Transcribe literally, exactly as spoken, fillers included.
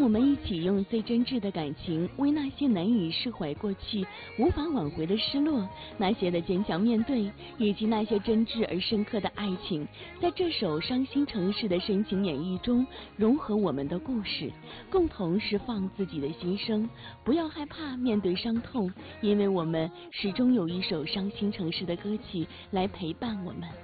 我们一起用最真挚的感情，为那些难以释怀过去、无法挽回的失落，那些的坚强面对，以及那些真挚而深刻的爱情，在这首伤心城市的深情演绎中，融合我们的故事，共同释放自己的心声。不要害怕面对伤痛，因为我们始终有一首伤心城市的歌曲来陪伴我们。